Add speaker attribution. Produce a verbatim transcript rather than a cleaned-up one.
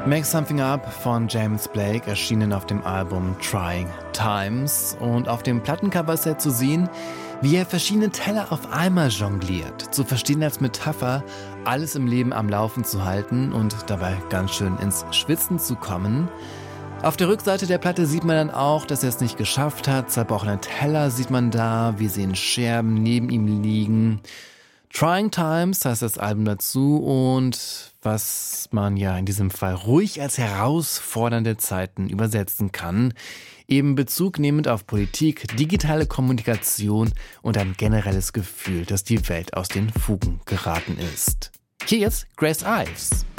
Speaker 1: Make Something Up von James Blake, erschienen auf dem Album Trying Times. Und auf dem Plattencover ist er zu sehen, wie er verschiedene Teller auf einmal jongliert. Zu verstehen als Metapher, alles im Leben am Laufen zu halten und dabei ganz schön ins Schwitzen zu kommen. Auf der Rückseite der Platte sieht man dann auch, dass er es nicht geschafft hat. Zerbrochene Teller sieht man da, wir sehen Scherben neben ihm liegen. Trying Times heißt das Album dazu, und was man ja in diesem Fall ruhig als herausfordernde Zeiten übersetzen kann. Eben Bezug nehmend auf Politik, digitale Kommunikation und ein generelles Gefühl, dass die Welt aus den Fugen geraten ist. Hier jetzt Grace Ives.